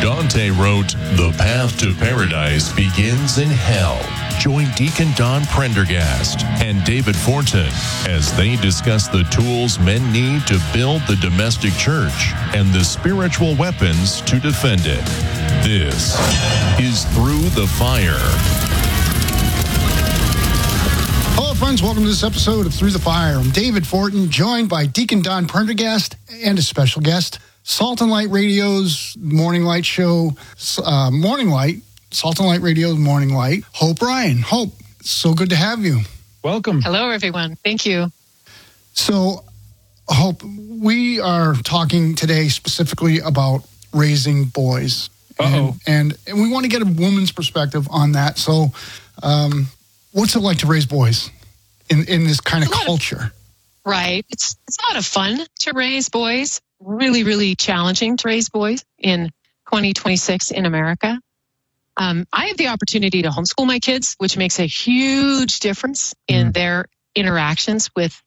Dante wrote, "The path to paradise begins in hell." Join Deacon Don Prendergast and David Fortin as they discuss the tools men need to build the domestic church and the spiritual weapons to defend it. This is Through the Fire. Hello, friends. Welcome to this episode of Through the Fire. I'm David Fortin, joined by Deacon Don Prendergast and a special guest, Salt and Light Radio's Morning Light Show, Morning Light, Salt and Light Radio's Morning Light, Hope Ryan. Hope, so good to have you. Welcome. Hello, everyone. Thank you. So, Hope, we are talking today specifically about raising boys. And we want to get a woman's perspective on that. So, what's it like to raise boys in this kind of culture? Right. It's a lot of fun to raise boys. Really, really challenging to raise boys in 2026 in America. I have the opportunity to homeschool my kids, which makes a huge difference in their interactions with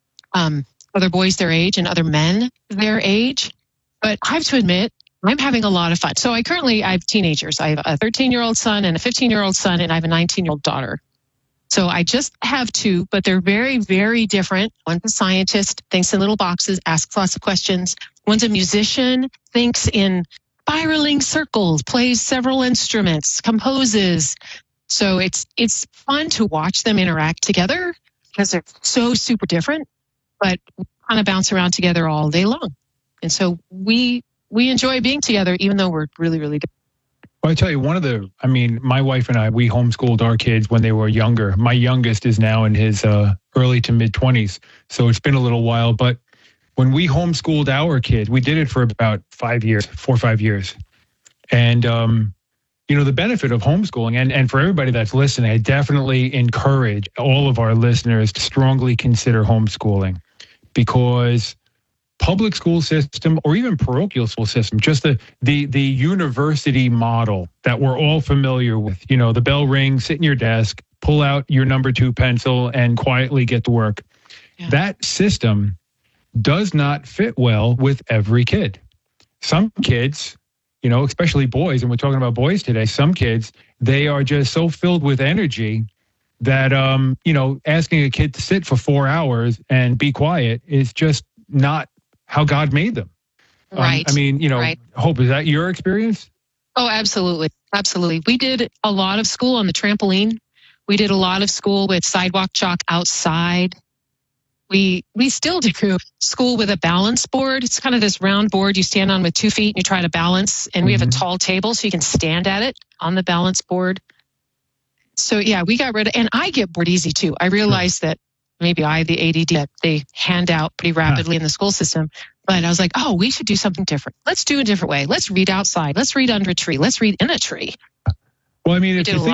other boys their age and other men their age. But I have to admit, I'm having a lot of fun. So I have teenagers. I have a 13-year-old son and a 15-year-old son, and I have a 19-year-old daughter. So I just have two, but they're very, very different. One's a scientist, thinks in little boxes, asks lots of questions. One's a musician, thinks in spiraling circles, plays several instruments, composes. So it's fun to watch them interact together because they're so super different, but we kind of bounce around together all day long. And so we enjoy being together, even though we're really, really different. Well, I tell you, my wife and I, we homeschooled our kids when they were younger. My youngest is now in his early to mid 20s. So it's been a little while. But when we homeschooled our kids, we did it for about 4 or 5 years. And, the benefit of homeschooling, and for everybody that's listening, I definitely encourage all of our listeners to strongly consider homeschooling, because public school system or even parochial school system, just the university model that we're all familiar with, the bell rings, sit in your desk, pull out your number 2 pencil and quietly get to work. Yeah. That system does not fit well with every kid. Some kids, especially boys, and we're talking about boys today, some kids, they are just so filled with energy that, asking a kid to sit for 4 hours and be quiet is just not how God made them. Right. Right. Hope, is that your experience? Oh, absolutely. Absolutely. We did a lot of school on the trampoline. We did a lot of school with sidewalk chalk outside. We still do school with a balance board. It's kind of this round board you stand on with 2 feet and you try to balance. And we have a tall table so you can stand at it on the balance board. So yeah, we got rid of, and I get bored easy too. I realized that maybe I have the ADD that they hand out pretty rapidly in the school system. But I was like, we should do something different. Let's do a different way. Let's read outside. Let's read under a tree. Let's read in a tree. Well, if you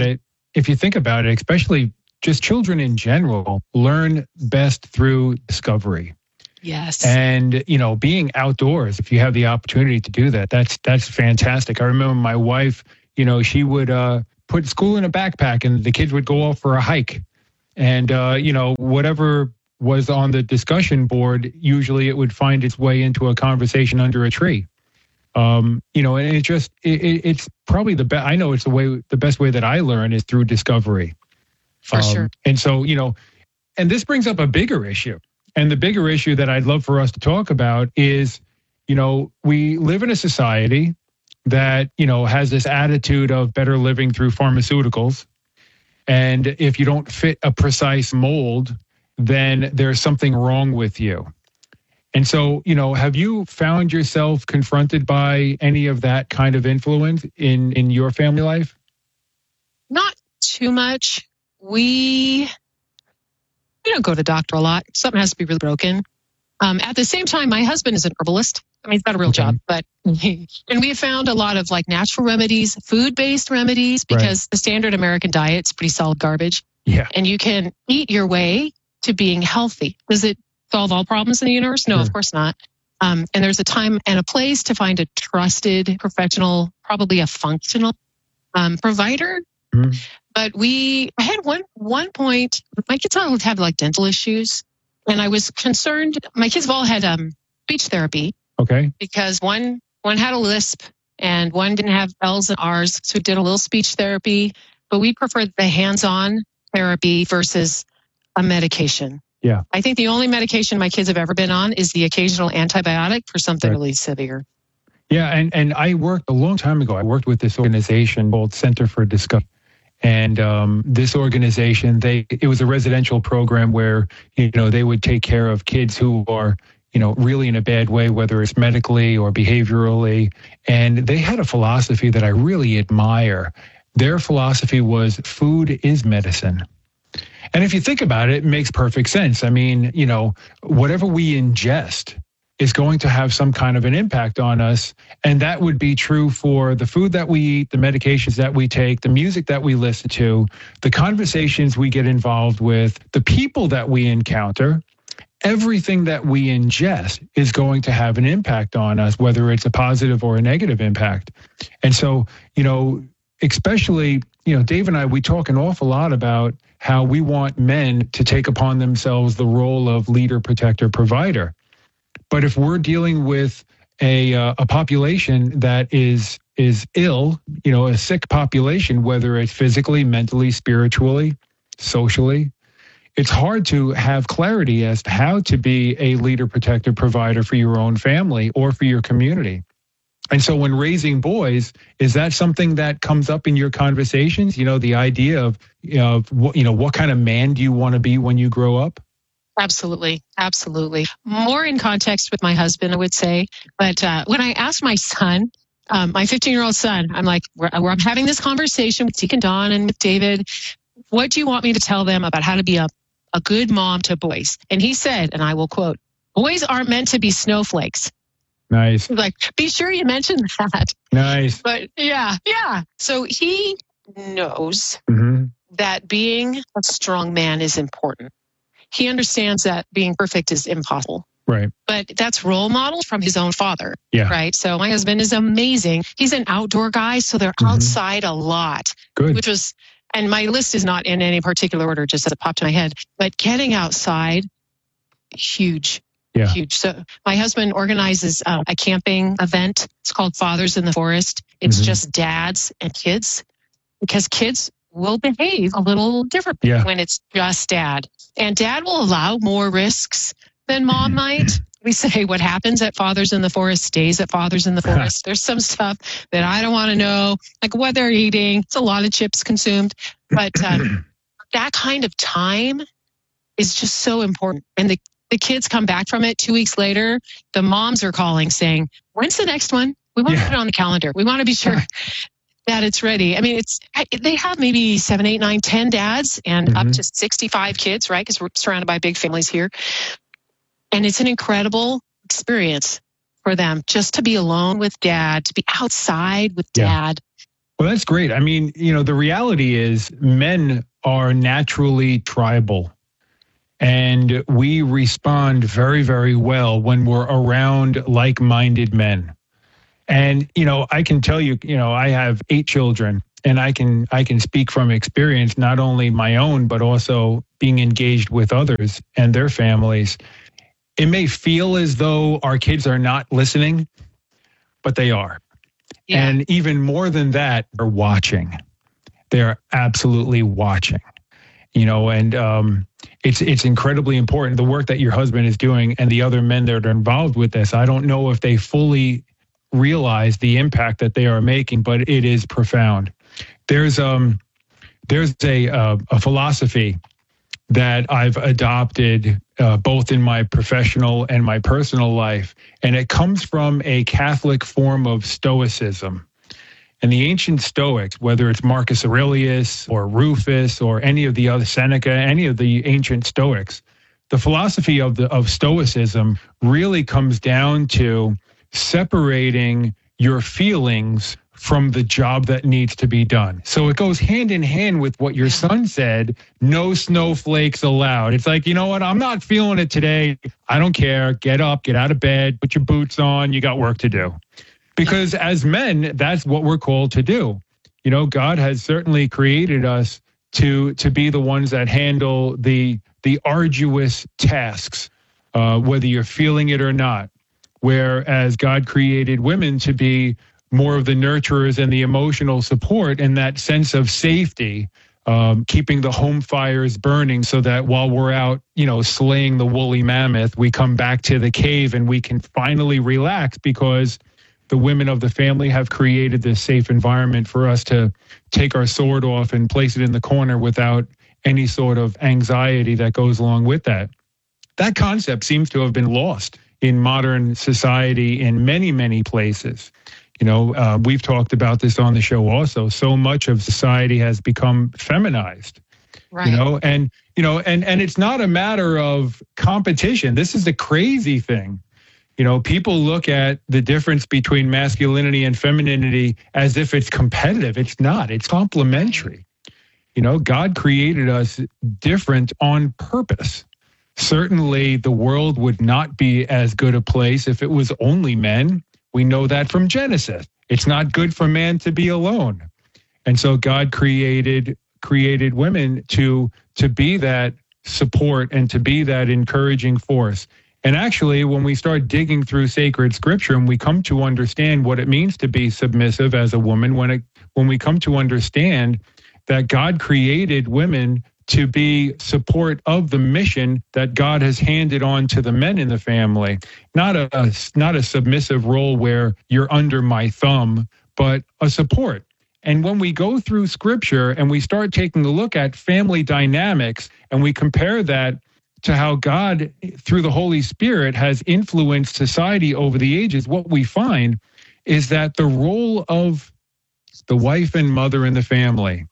think about it, especially just children in general learn best through discovery. Yes. And, being outdoors, if you have the opportunity to do that, that's fantastic. I remember my wife, she would put school in a backpack and the kids would go off for a hike. And, whatever was on the discussion board, usually it would find its way into a conversation under a tree. And it's probably the best. I know it's the best way that I learn is through discovery. For sure. And so, and this brings up a bigger issue. And the bigger issue that I'd love for us to talk about is, we live in a society that, has this attitude of better living through pharmaceuticals. And if you don't fit a precise mold, then there's something wrong with you. And so, have you found yourself confronted by any of that kind of influence in your family life? Not too much. We don't go to the doctor a lot. Something has to be really broken. At the same time, my husband is an herbalist. He's got a real job, and we have found a lot of natural remedies, food-based remedies, because the standard American diet is pretty solid garbage. Yeah. And you can eat your way to being healthy. Does it solve all problems in the universe? No, Of course not. And there's a time and a place to find a trusted professional, probably a functional provider. Mm-hmm. But I had one point, my kids all have dental issues, and I was concerned. My kids have all had speech therapy. Okay. Because one had a lisp and one didn't have L's and R's, so we did a little speech therapy, but we preferred the hands-on therapy versus a medication. Yeah. I think the only medication my kids have ever been on is the occasional antibiotic for something really severe. Yeah, and I worked a long time ago. I worked with this organization called Center for Discovery. And this organization, it was a residential program where, they would take care of kids who are, really in a bad way, whether it's medically or behaviorally. And they had a philosophy that I really admire. Their philosophy was food is medicine. And if you think about it, it makes perfect sense. I mean, whatever we ingest is going to have some kind of an impact on us. And that would be true for the food that we eat, the medications that we take, the music that we listen to, the conversations we get involved with, the people that we encounter. Everything that we ingest is going to have an impact on us, whether it's a positive or a negative impact. And so, especially, Dave and I, we talk an awful lot about how we want men to take upon themselves the role of leader, protector, provider. But if we're dealing with a population that is ill, a sick population, whether it's physically, mentally, spiritually, socially, it's hard to have clarity as to how to be a leader, protector, provider for your own family or for your community. And so when raising boys, is that something that comes up in your conversations? The idea of what kind of man do you want to be when you grow up? Absolutely. Absolutely. More in context with my husband, I would say. But when I asked my son, my 15-year-old son, I'm like, I'm having this conversation with Deacon Don and with David. What do you want me to tell them about how to be a good mom to boys? And he said, and I will quote, boys aren't meant to be snowflakes. Nice. Like, be sure you mention that. Nice. But yeah. So he knows that being a strong man is important. He understands that being perfect is impossible. Right. But that's role models from his own father. Yeah. Right. So my husband is amazing. He's an outdoor guy, so they're outside a lot. Good. Which was, and my list is not in any particular order, just as it popped in my head. But getting outside, huge. Yeah. Huge. So my husband organizes a camping event. It's called Fathers in the Forest. It's just dads and kids, because kids will behave a little differently when it's just dad. And dad will allow more risks than mom might. We say what happens at Fathers in the Forest stays at Fathers in the Forest. There's some stuff that I don't want to know, like what they're eating. It's a lot of chips consumed. But that kind of time is just so important. And the kids come back from it 2 weeks later. The moms are calling saying, when's the next one? We want to put it on the calendar. We want to be sure that it's ready. I mean, they have maybe 7, 8, 9, 10 dads and up to 65 kids, right? Because we're surrounded by big families here. And it's an incredible experience for them just to be alone with dad, to be outside with dad. Well, that's great. I mean, the reality is men are naturally tribal. And we respond very, very well when we're around like-minded men. And, I can tell you, I have 8 children, and I can speak from experience, not only my own, but also being engaged with others and their families. It may feel as though our kids are not listening, but they are. Yeah. And even more than that, they're watching. They're absolutely watching. And it's incredibly important, the work that your husband is doing and the other men that are involved with this. I don't know if they fully realize the impact that they are making, but it is profound. There's a philosophy that I've adopted both in my professional and my personal life, and it comes from a Catholic form of Stoicism. And the ancient Stoics, whether it's Marcus Aurelius or Rufus or any of the other Seneca, any of the ancient Stoics, the philosophy of Stoicism really comes down to separating your feelings from the job that needs to be done. So it goes hand in hand with what your son said, no snowflakes allowed. It's like, you know what? I'm not feeling it today. I don't care. Get up, get out of bed, put your boots on. You got work to do. Because as men, that's what we're called to do. God has certainly created us to be the ones that handle the arduous tasks, whether you're feeling it or not. Whereas God created women to be more of the nurturers and the emotional support and that sense of safety, keeping the home fires burning so that while we're out, slaying the woolly mammoth, we come back to the cave and we can finally relax because the women of the family have created this safe environment for us to take our sword off and place it in the corner without any sort of anxiety that goes along with that. That concept seems to have been lost in modern society in many, many places. We've talked about this on the show also. So much of society has become feminized, right. And it's not a matter of competition. This is the crazy thing. People look at the difference between masculinity and femininity as if it's competitive. It's not. It's complementary. God created us different on purpose. Certainly, the world would not be as good a place if it was only men. We know that from Genesis. It's not good for man to be alone. And so God created women to be that support and to be that encouraging force. And actually, when we start digging through sacred scripture and we come to understand what it means to be submissive as a woman, when we come to understand that God created women to be support of the mission that God has handed on to the men in the family, not a submissive role where you're under my thumb, but a support. And when we go through scripture and we start taking a look at family dynamics and we compare that to how God, through the Holy Spirit, has influenced society over the ages, what we find is that the role of the wife and mother in the family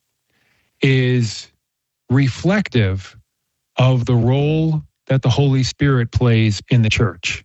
is reflective of the role that the Holy Spirit plays in the church.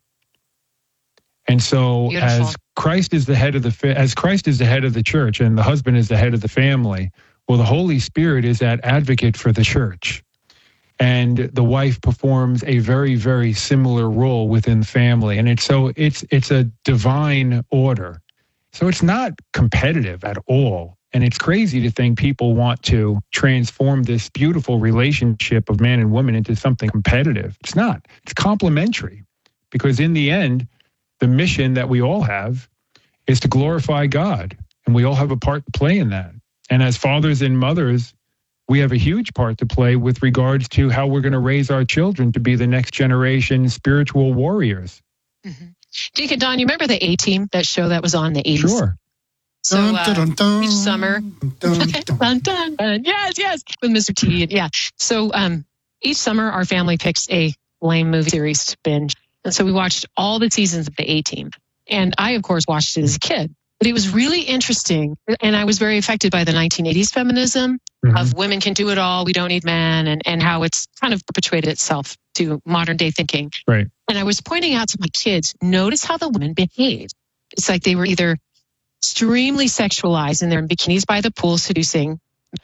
And so Beautiful. as Christ is the head of the church and the husband is the head of the family, well, the Holy Spirit is that advocate for the church. And the wife performs a very, very similar role within the family. And it's a divine order. So it's not competitive at all. And it's crazy to think people want to transform this beautiful relationship of man and woman into something competitive. It's not. It's complementary. Because in the end, the mission that we all have is to glorify God. And we all have a part to play in that. And as fathers and mothers, we have a huge part to play with regards to how we're going to raise our children to be the next generation spiritual warriors. Mm-hmm. Deacon Don, you remember the A-Team, that show that was on the 80s? Sure. So each summer, dun, dun, dun. Yes, with Mr. T. Yeah. So each summer, our family picks a lame movie series to binge. And so we watched all the seasons of the A-Team. And I, of course, watched it as a kid. But it was really interesting. And I was very affected by the 1980s feminism of women can do it all, we don't need men, and how it's kind of perpetuated itself to modern day thinking. Right. And I was pointing out to my kids, notice how the women behaved. It's like they were either extremely sexualized and they're in bikinis by the pool seducing,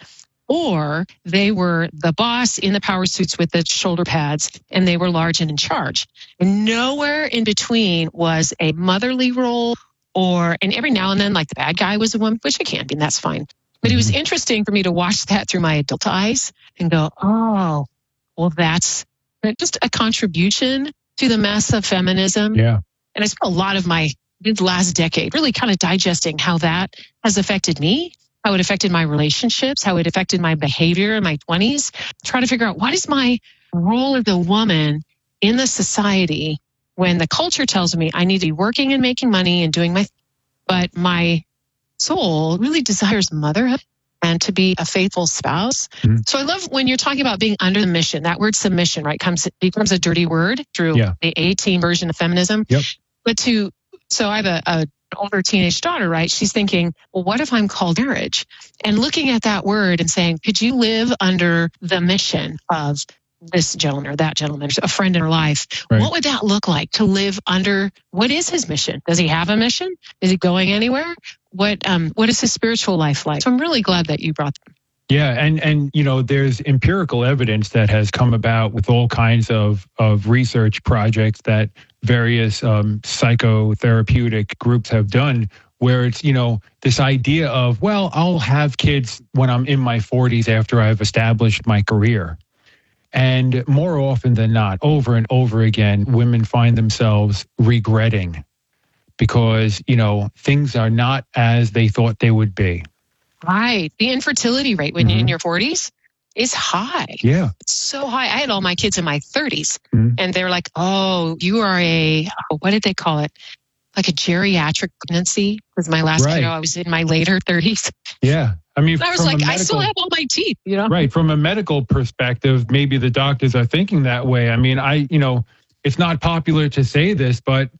or they were the boss in the power suits with the shoulder pads and they were large and in charge. And nowhere in between was a motherly role and every now and then, like the bad guy was a woman, which it can be, and that's fine. But it was interesting for me to watch that through my adult eyes and go, oh, well, that's just a contribution to the mess of feminism. Yeah. And I spent a lot of my last decade really kind of digesting how that has affected me, how it affected my relationships, how it affected my behavior in my 20s, trying to figure out what is my role as a woman in the society when the culture tells me I need to be working and making money and doing but my soul really desires motherhood and to be a faithful spouse. Mm-hmm. So I love when you're talking about being under the mission, that word submission, right, becomes a dirty word through the A-Team version of feminism. Yep. But so I have an older teenage daughter, right? She's thinking, well, what if I'm called marriage? And looking at that word and saying, could you live under the mission of this gentleman or that gentleman, a friend in her life? Right. What would that look like to live under? What is his mission? Does he have a mission? Is he going anywhere? What is his spiritual life like? So I'm really glad that you brought them. Yeah, and there's empirical evidence that has come about with all kinds of research projects that various psychotherapeutic groups have done, where it's, this idea of, well, I'll have kids when I'm in my 40s after I've established my career. And more often than not, over and over again, women find themselves regretting because, things are not as they thought they would be. Right. The infertility rate when you're in your 40s is high. Yeah. It's so high. I had all my kids in my 30s, Mhm. and they're like, oh, you are what did they call it? Like a geriatric pregnancy. Because my last Right. kiddo, I was in my later 30s. Yeah. I mean, And I was like, I still have all my teeth, Right. From a medical perspective, maybe the doctors are thinking that way. I mean, it's not popular to say this, but,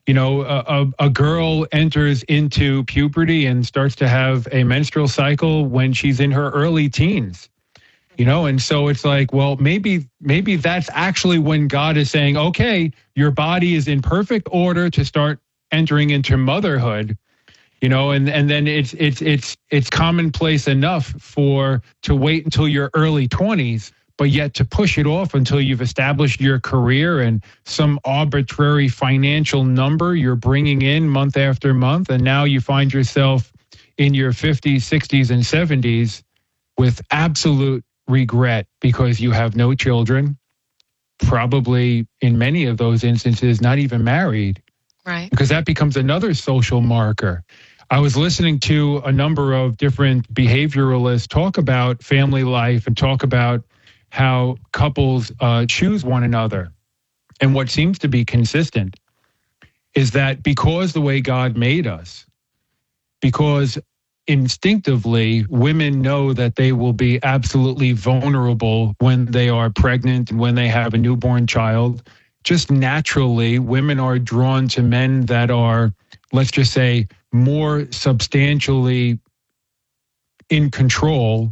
a girl enters into puberty and starts to have a menstrual cycle when she's in her early teens, and so it's like, well, maybe that's actually when God is saying, okay, your body is in perfect order to start entering into motherhood. And then it's commonplace enough to wait until your early 20s, but yet to push it off until you've established your career and some arbitrary financial number you're bringing in month after month. And now you find yourself in your 50s, 60s, and 70s with absolute regret because you have no children, probably in many of those instances, not even married. Right. Because that becomes another social marker. I was listening to a number of different behavioralists talk about family life and talk about how couples choose one another. And what seems to be consistent is that because the way God made us, because instinctively women know that they will be absolutely vulnerable when they are pregnant and when they have a newborn child, just naturally, women are drawn to men that are, let's just say, more substantially in control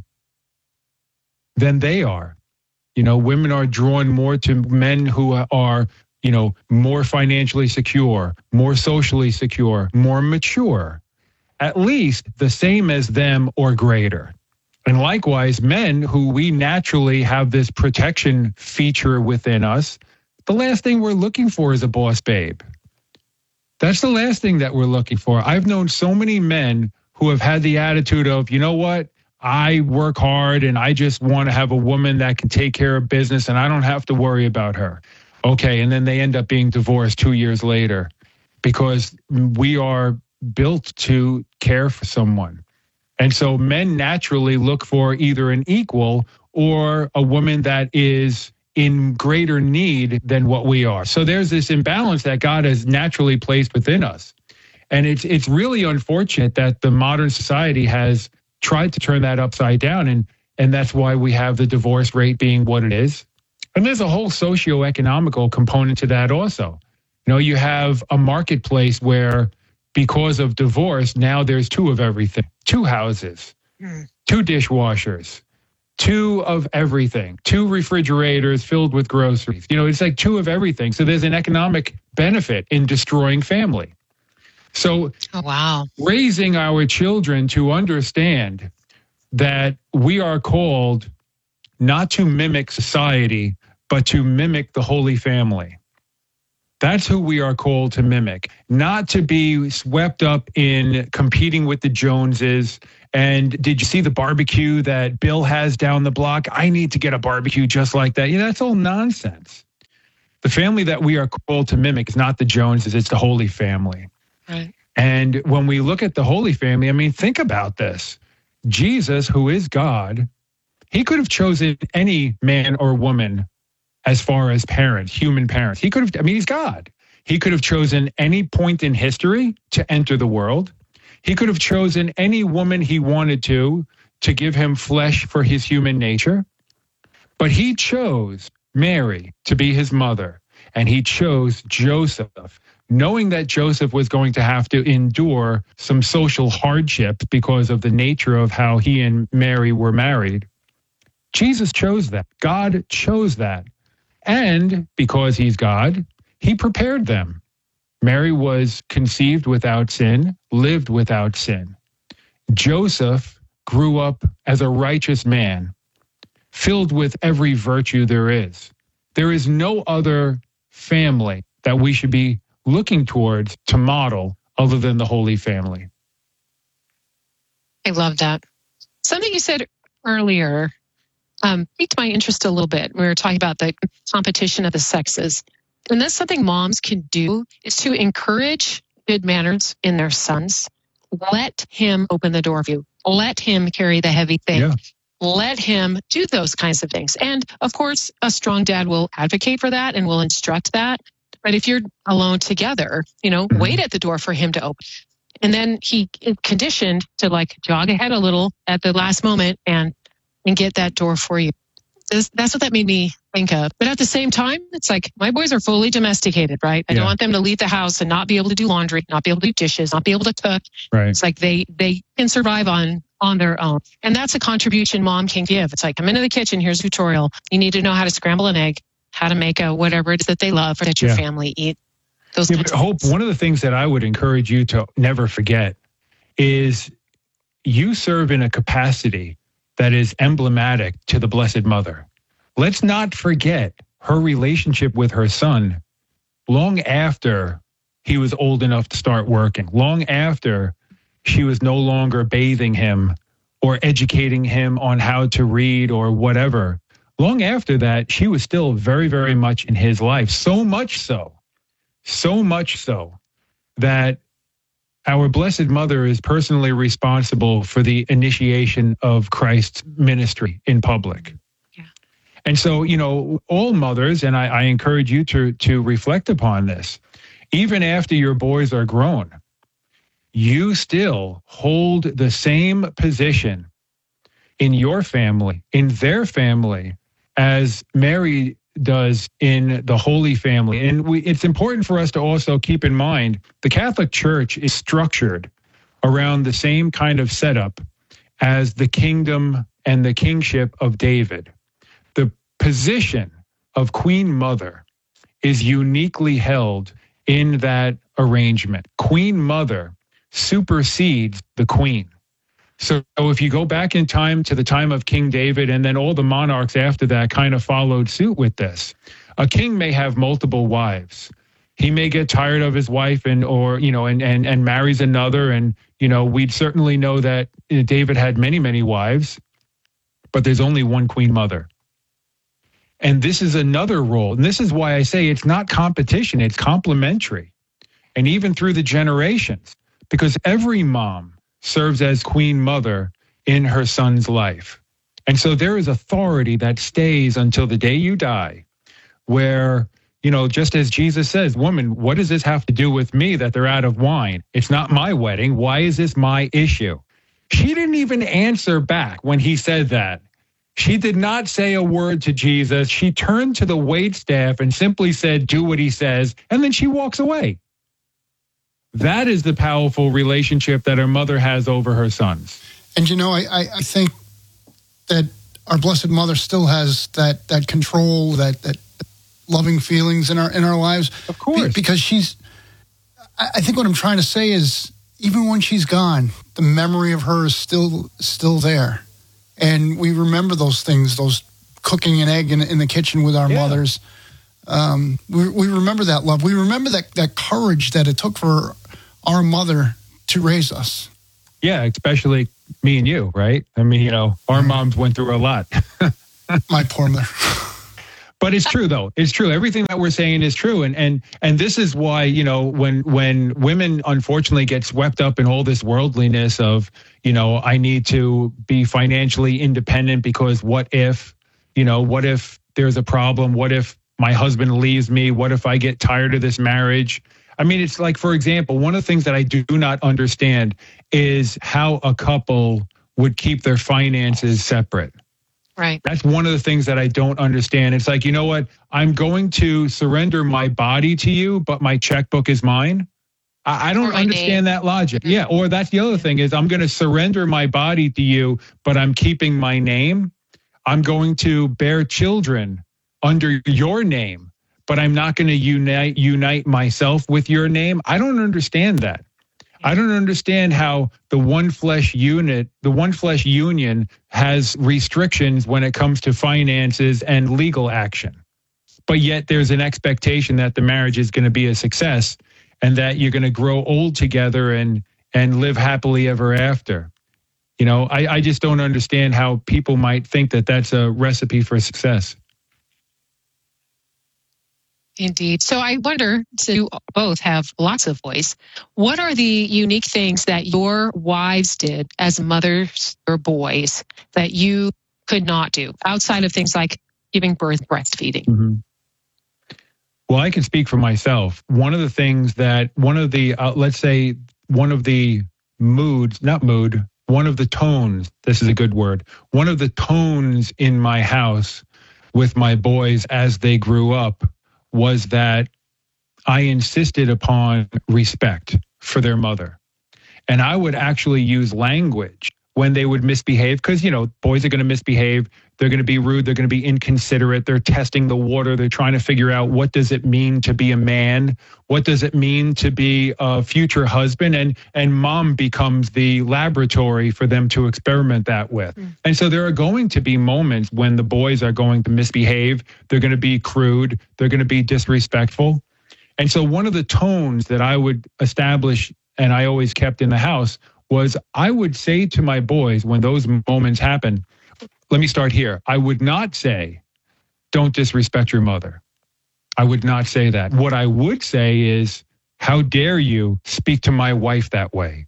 than they are. Women are drawn more to men who are, more financially secure, more socially secure, more mature, at least the same as them or greater. And likewise, men who we naturally have this protection feature within us, the last thing we're looking for is a boss babe. That's the last thing that we're looking for. I've known so many men who have had the attitude of, you know what, I work hard and I just want to have a woman that can take care of business and I don't have to worry about her. Okay, and then they end up being divorced 2 years later because we are built to care for someone. And so men naturally look for either an equal or a woman that is in greater need than what we are. So there's this imbalance that God has naturally placed within us. And it's really unfortunate that the modern society has tried to turn that upside down. And that's why we have the divorce rate being what it is. And there's a whole socioeconomical component to that also. You have a marketplace where because of divorce, now there's two of everything, 2 houses, 2 dishwashers, 2 of everything, 2 refrigerators filled with groceries. It's like 2 of everything. So there's an economic benefit in destroying family. So raising our children to understand that we are called not to mimic society, but to mimic the Holy Family. That's who we are called to mimic, not to be swept up in competing with the Joneses. And did you see the barbecue that Bill has down the block? I need to get a barbecue just like that. That's all nonsense. The family that we are called to mimic is not the Joneses, it's the Holy Family. Right. And when we look at the Holy Family, think about this. Jesus, who is God, he could have chosen any man or woman as far as parents, human parents. He could have, he's God. He could have chosen any point in history to enter the world. He could have chosen any woman he wanted to give him flesh for his human nature. But he chose Mary to be his mother, and he chose Joseph, knowing that Joseph was going to have to endure some social hardship because of the nature of how he and Mary were married. Jesus chose that. God chose that. And because he's God, he prepared them. Mary was conceived without sin, lived without sin. Joseph grew up as a righteous man, filled with every virtue there is. There is no other family that we should be looking towards to model other than the Holy Family. I love that. Something you said earlier piqued my interest a little bit. We were talking about the competition of the sexes. And that's something moms can do, is to encourage good manners in their sons. Let him open the door for you. Let him carry the heavy thing. Yeah. Let him do those kinds of things. And of course, a strong dad will advocate for that and will instruct that. But if you're alone together, wait at the door for him to open. And then he is conditioned to like jog ahead a little at the last moment and get that door for you. That's what that made me think of. But at the same time, it's like my boys are fully domesticated, right? I don't want them to leave the house and not be able to do laundry, not be able to do dishes, not be able to cook. Right. It's like they can survive on their own. And that's a contribution mom can give. It's like, come into the kitchen, here's a tutorial. You need to know how to scramble an egg, how to make a whatever it is that they love or that your family eat. Those kinds of Hope, things. one of the things that I would encourage you to never forget is you serve in a capacity that is emblematic to the Blessed Mother. Let's not forget her relationship with her son long after he was old enough to start working, long after she was no longer bathing him or educating him on how to read or whatever. Long after that, she was still very, very much in his life. So much so that our Blessed Mother is personally responsible for the initiation of Christ's ministry in public. Yeah. And so, all mothers, and I encourage you to reflect upon this, even after your boys are grown, you still hold the same position in your family, in their family, as Mary does in the Holy Family. And it's important for us to also keep in mind the Catholic Church is structured around the same kind of setup as the kingdom and the kingship of David. The position of Queen Mother is uniquely held in that arrangement. Queen Mother supersedes the queen. So if you go back in time to the time of King David, and then all the monarchs after that kind of followed suit with this, a king may have multiple wives. He may get tired of his wife and marries another. And, we'd certainly know that David had many, many wives, but there's only one Queen Mother. And this is another role. And this is why I say it's not competition, it's complementary. And even through the generations, because every mom serves as Queen Mother in her son's life. And so there is authority that stays until the day you die, where, just as Jesus says, woman, what does this have to do with me that they're out of wine? It's not my wedding. Why is this my issue? She didn't even answer back when he said that. She did not say a word to Jesus. She turned to the waitstaff and simply said, do what he says, and then she walks away. That is the powerful relationship that her mother has over her sons. And I think that our Blessed Mother still has that control, that loving feelings in our lives. Of course. Because I think what I'm trying to say is, even when she's gone, the memory of her is still there. And we remember those things, those cooking an egg in the kitchen with our mothers. We remember that love. We remember that courage that it took for our mother to raise us. Yeah, especially me and you, right? I mean, our moms went through a lot. My poor mother. But it's true, though. It's true. Everything that we're saying is true. And this is why, when women unfortunately get swept up in all this worldliness of, I need to be financially independent because what if there's a problem? What if my husband leaves me? What if I get tired of this marriage? I mean, it's like, for example, one of the things that I do not understand is how a couple would keep their finances separate. Right. That's one of the things that I don't understand. It's like, you know what? I'm going to surrender my body to you, but my checkbook is mine. I don't understand that logic. Yeah. Or that's the other thing is I'm going to surrender my body to you, but I'm keeping my name. I'm going to bear children under your name, but I'm not going to unite myself with your name. I don't understand that. I don't understand how the one flesh union has restrictions when it comes to finances and legal action. But yet there's an expectation that the marriage is going to be a success and that you're going to grow old together and live happily ever after. I just don't understand how people might think that that's a recipe for success. Indeed. So I wonder, so you both have lots of boys, what are the unique things that your wives did as mothers or boys that you could not do outside of things like giving birth, breastfeeding? Mm-hmm. Well, I can speak for myself. One of the things that, one of the tones, this is a good word, one of the tones in my house with my boys as they grew up was that I insisted upon respect for their mother. And I would actually use language when they would misbehave, because, boys are going to misbehave. They're going to be rude. They're going to be inconsiderate. They're testing the water. They're trying to figure out, what does it mean to be a man? What does it mean to be a future husband? And mom becomes the laboratory for them to experiment that with. And so there are going to be moments when the boys are going to misbehave. They're going to be crude. They're going to be disrespectful. And so one of the tones that I would establish, and I always kept in the house, was I would say to my boys when those moments happen, let me start here. I would not say, don't disrespect your mother. I would not say that. What I would say is, how dare you speak to my wife that way?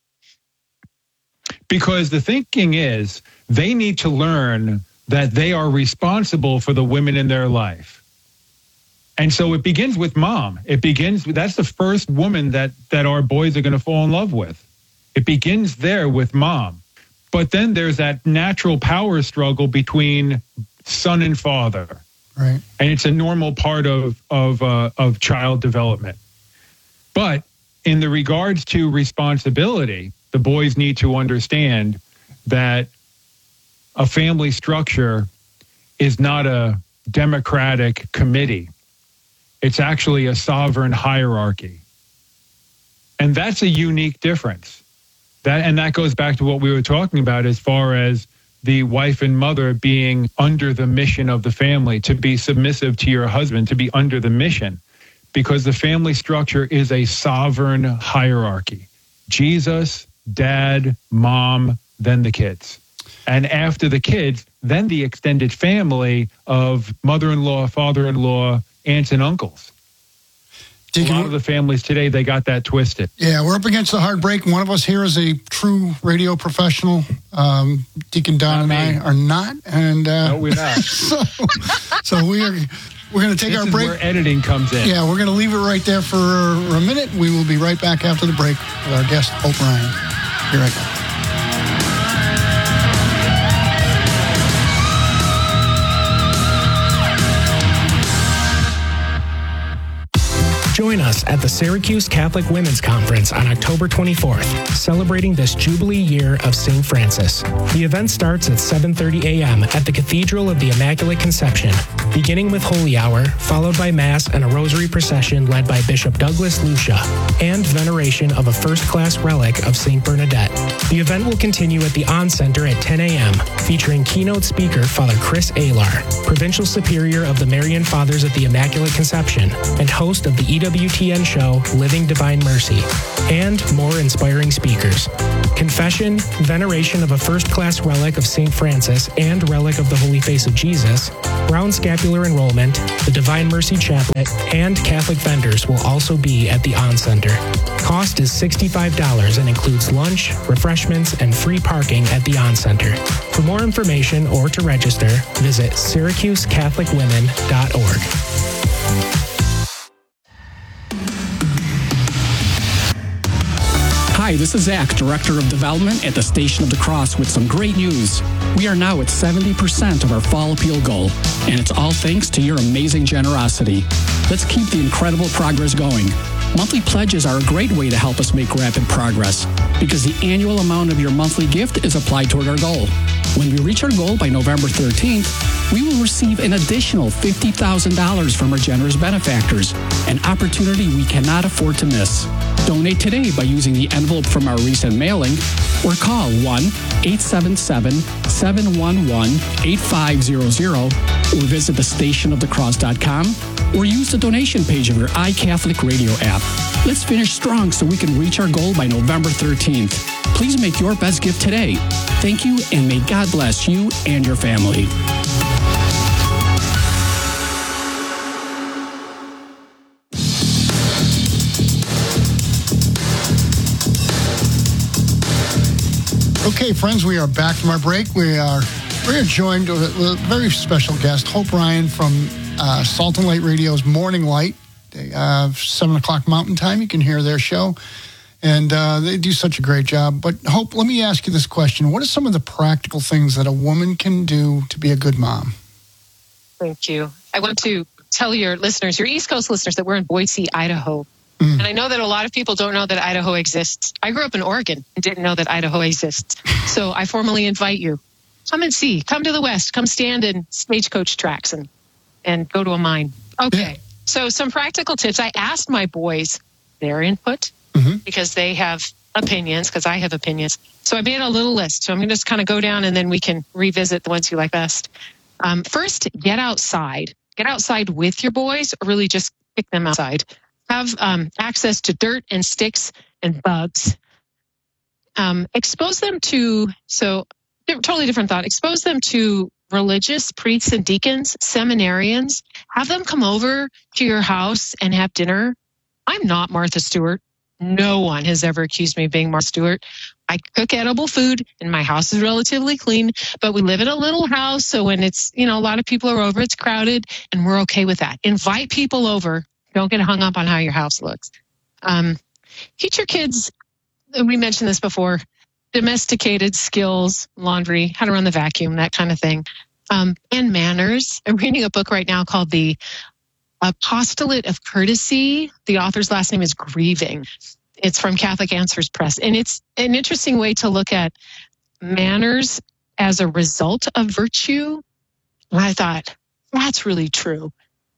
Because the thinking is, they need to learn that they are responsible for the women in their life. And so it begins with mom. That's the first woman that our boys are going to fall in love with. It begins there with mom. But then there's that natural power struggle between son and father. Right. And it's a normal part of child development. But in the regards to responsibility, the boys need to understand that a family structure is not a democratic committee. It's actually a sovereign hierarchy. And that's a unique difference. That goes back to what we were talking about as far as the wife and mother being under the mission of the family, to be submissive to your husband, to be under the mission, because the family structure is a sovereign hierarchy. Jesus, dad, mom, then the kids. And after the kids, then the extended family of mother-in-law, father-in-law, aunts and uncles. A lot of the families today, they got that twisted. Yeah, we're up against the hard break. One of us here is a true radio professional. Deacon Don and I are not. And no, we're not. so we're going to take our break. This is where editing comes in. Yeah, we're going to leave it right there for a minute. We will be right back after the break with our guest, Hope Ryan. Be right back. Join us at the Syracuse Catholic Women's Conference on October 24th, celebrating this Jubilee year of St. Francis. The event starts at 7:30 a.m. at the Cathedral of the Immaculate Conception, beginning with Holy Hour, followed by Mass and a Rosary procession led by Bishop Douglas Lucia, and veneration of a first-class relic of St. Bernadette. The event will continue at the On Center at 10 a.m., featuring keynote speaker Father Chris Alar, Provincial Superior of the Marian Fathers at the Immaculate Conception, and host of the EWTN show Living Divine Mercy, and more inspiring speakers. Confession, veneration of a first-class relic of St. Francis and relic of the Holy Face of Jesus, Brown Scapular Enrollment, the Divine Mercy Chaplet, and Catholic vendors will also be at the On Center. Cost is $65 and includes lunch, refreshments, and free parking at the On Center. For more information or to register, visit SyracuseCatholicWomen.org. Hi, this is Zach, Director of Development at the Station of the Cross, with some great news. We are now at 70% of our fall appeal goal, and it's all thanks to your amazing generosity. Let's keep the incredible progress going. Monthly pledges are a great way to help us make rapid progress, because the annual amount of your monthly gift is applied toward our goal. When we reach our goal by November 13th, we will receive an additional $50,000 from our generous benefactors, an opportunity we cannot afford to miss. Donate today by using the envelope from our recent mailing, or call 1-877-711-8500, or visit thestationofthecross.com, or use the donation page of your iCatholic radio app. Let's finish strong so we can reach our goal by November 13th. Please make your best gift today. Thank you, and may God bless you and your family. Okay, friends, we are back from our break. We're joined with a very special guest, Hope Ryan from Salt and Light Radio's Morning Light. They 7 o'clock Mountain Time. You can hear their show. And they do such a great job. But Hope, let me ask you this question. What are some of the practical things that a woman can do to be a good mom? Thank you. I want to tell your listeners, your East Coast listeners, that we're in Boise, Idaho. And I know that a lot of people don't know that Idaho exists. I grew up in Oregon and didn't know that Idaho exists. So I formally invite you. Come and see. Come to the West. Come stand in stagecoach tracks and go to a mine. Okay. So some practical tips. I asked my boys their input because they have opinions, because I have opinions. So I made a little list. So I'm going to just kind of go down and then we can revisit the ones you like best. First, get outside. Get outside with your boys, or really just kick them outside. Have access to dirt and sticks and bugs. Expose them to, totally different thought. Expose them to religious priests and deacons, seminarians. Have them come over to your house and have dinner. I'm not Martha Stewart. No one has ever accused me of being Martha Stewart. I cook edible food and my house is relatively clean, but we live in a little house. So when it's, a lot of people are over, it's crowded and we're okay with that. Invite people over. Don't get hung up on how your house looks. Teach your kids, we mentioned this before, domesticated skills, laundry, how to run the vacuum, that kind of thing, and manners. I'm reading a book right now called The Apostolate of Courtesy. The author's last name is Grieving. It's from Catholic Answers Press. And it's an interesting way to look at manners as a result of virtue. And I thought, that's really true.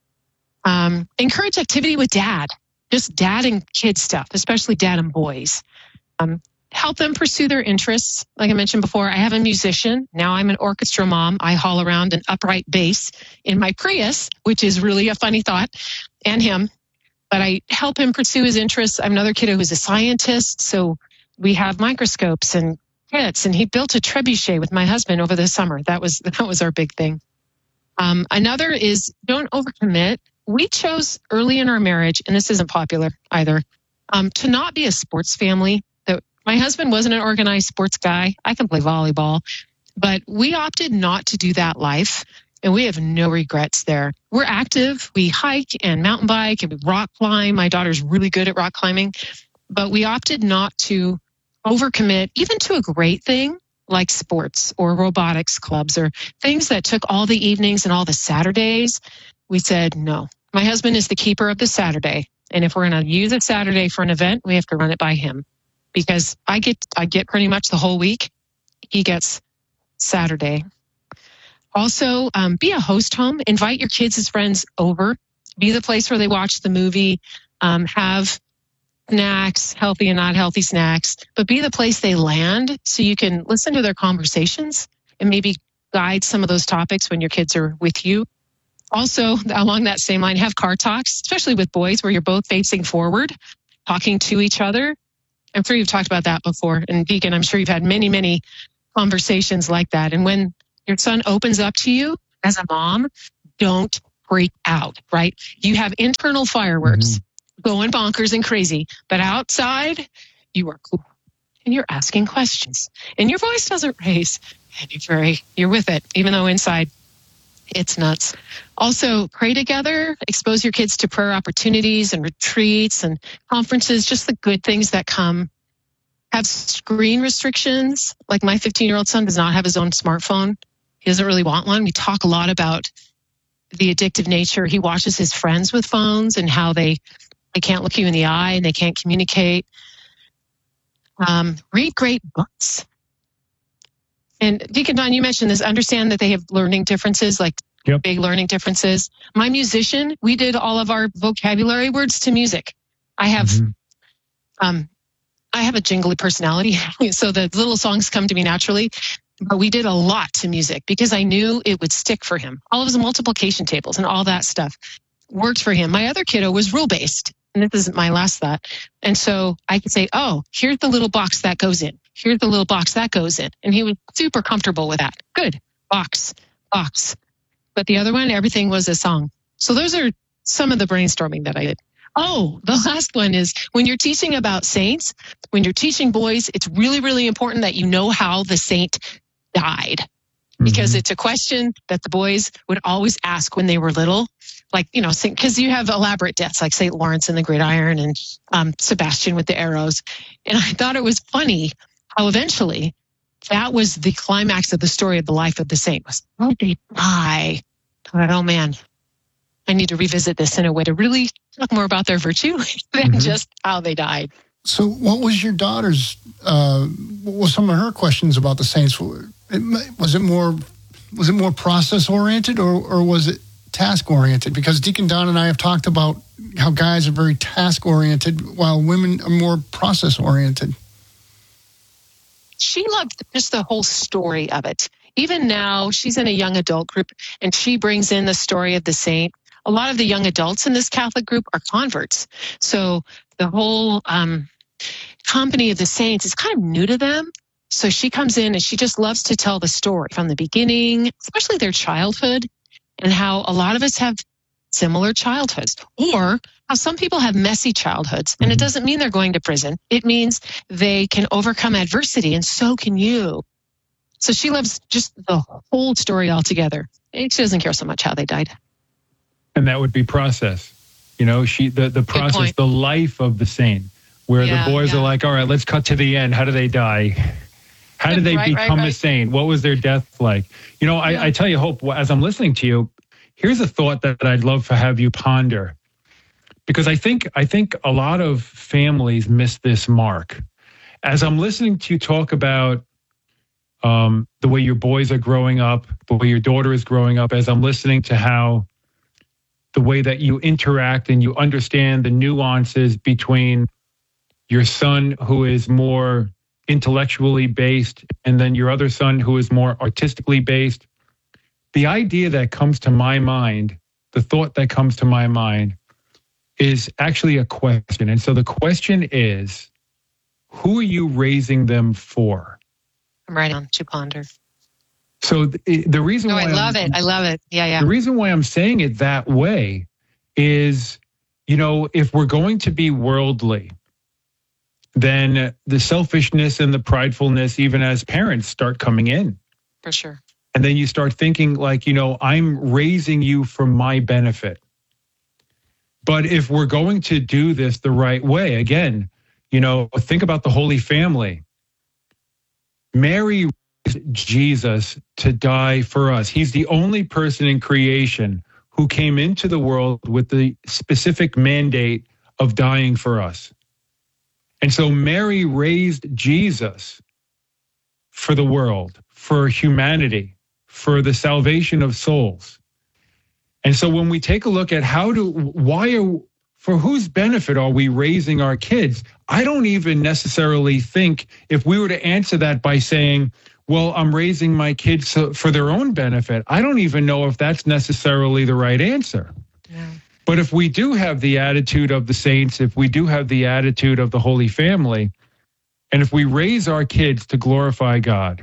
Encourage activity with dad, just dad and kid stuff, especially dad and boys. Help them pursue their interests. Like I mentioned before, I have a musician. Now I'm an orchestra mom. I haul around an upright bass in my Prius, which is really a funny thought, and him. But I help him pursue his interests. I have another kiddo who's a scientist. So we have microscopes and kits, and he built a trebuchet with my husband over the summer. That was our big thing. Another is don't overcommit. We chose early in our marriage, and this isn't popular either, to not be a sports family. My husband wasn't an organized sports guy. I can play volleyball, but we opted not to do that life, and we have no regrets there. We're active. We hike and mountain bike, and we rock climb. My daughter's really good at rock climbing, but we opted not to overcommit even to a great thing like sports or robotics clubs or things that took all the evenings and all the Saturdays. We said, no, my husband is the keeper of the Saturday. And if we're going to use a Saturday for an event, we have to run it by him because I get pretty much the whole week. He gets Saturday. Also, be a host home. Invite your kids as friends over. Be the place where they watch the movie. Have snacks, healthy and not healthy snacks, but be the place they land so you can listen to their conversations and maybe guide some of those topics when your kids are with you. Also, along that same line, have car talks, especially with boys where you're both facing forward, talking to each other. I'm sure you've talked about that before. And Deacon, I'm sure you've had many, many conversations like that. And when your son opens up to you as a mom, don't freak out, right? You have internal fireworks going bonkers and crazy, but outside you are cool and you're asking questions and your voice doesn't raise and you're with it, even though inside it's nuts. Also, pray together, expose your kids to prayer opportunities and retreats and conferences, just the good things that come. Have screen restrictions. Like my 15-year-old son does not have his own smartphone. He doesn't really want one. We talk a lot about the addictive nature. He watches his friends with phones and how they can't look you in the eye and they can't communicate. Read great books. And Deacon Don, you mentioned this. Understand that they have learning differences, like big learning differences. My musician, we did all of our vocabulary words to music. I have a jingly personality, so the little songs come to me naturally. But we did a lot to music because I knew it would stick for him. All of his multiplication tables and all that stuff worked for him. My other kiddo was rule-based, and this isn't my last thought. And so I could say, oh, here's the little box that goes in. Here's the little box that goes in. And he was super comfortable with that. Good. Box. But the other one, everything was a song. So those are some of the brainstorming that I did. Oh, the last one is when you're teaching about saints, when you're teaching boys, it's really, really important that you know how the saint died. Because it's a question that the boys would always ask when they were little. Like, you know, because you have elaborate deaths like St. Lawrence and the Gridiron and Sebastian with the arrows. And I thought it was funny how eventually that was the climax of the story of the life of the saint. Was, how did they die? I thought, oh man, I need to revisit this in a way to really talk more about their virtue than just how they died. So what was your daughter's, what were some of her questions about the saints? Was it more process oriented or was it task oriented? Because Deacon Don and I have talked about how guys are very task oriented while women are more process oriented. She loved just the whole story of it. Even now, she's in a young adult group and she brings in the story of the saint. A lot of the young adults in this Catholic group are converts. So the whole company of the saints is kind of new to them. So she comes in and she just loves to tell the story from the beginning, especially their childhood, and how a lot of us have similar childhoods, or how some people have messy childhoods. And it doesn't mean they're going to prison. It means they can overcome adversity, and so can you. So she loves just the whole story altogether. She doesn't care so much how they died. And that would be process. You know, the process, the life of the saint, where the boys are like, all right, let's cut to the end. How do they die? How did they become a saint? What was their death like? You know, I tell you, Hope, as I'm listening to you, here's a thought that I'd love to have you ponder. Because I think a lot of families miss this mark. As I'm listening to you talk about the way your boys are growing up, the way your daughter is growing up, as I'm listening to how the way that you interact and you understand the nuances between your son who is more intellectually based, and then your other son who is more artistically based. The idea that comes to my mind, the thought that comes to my mind is actually a question. And so the question is, who are you raising them for? I'm right on to ponder. So the reason why I love it. Yeah. The reason why I'm saying it that way is, you know, if we're going to be worldly, then the selfishness and the pridefulness, even as parents, start coming in. For sure. And then you start thinking like, you know, I'm raising you for my benefit. But if we're going to do this the right way, again, you know, think about the Holy Family. Mary raised Jesus to die for us. He's the only person in creation who came into the world with the specific mandate of dying for us. And so Mary raised Jesus for the world, for humanity, for the salvation of souls. And so when we take a look at for whose benefit are we raising our kids? I don't even necessarily think if we were to answer that by saying, well, I'm raising my kids for their own benefit, I don't even know if that's necessarily the right answer. Yeah. But if we do have the attitude of the saints, if we do have the attitude of the Holy Family, and if we raise our kids to glorify God,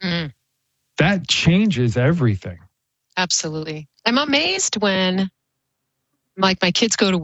that changes everything. Absolutely. I'm amazed when, like, my kids go to